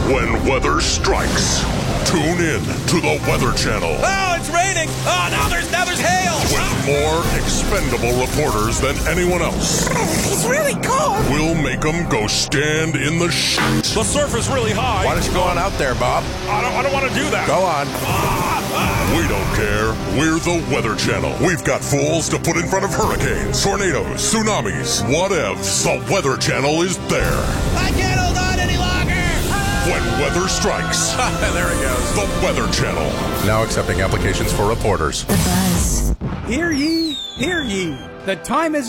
When weather strikes, tune in to the Weather Channel. Oh, it's raining. Oh, now there's hail. With more expendable reporters than anyone else. It's really cold. We'll make them go stand in the shit. The surf is really high. Why don't you go on out there, Bob? I don't want to do that. Go on. We don't care. We're the Weather Channel. We've got fools to put in front of hurricanes, tornadoes, tsunamis, whatevs. The Weather Channel is there. I can't hold on any longer. When weather strikes, There he goes. the Weather Channel. Now accepting applications for reporters. The Buzz. Hear ye, hear ye. The time is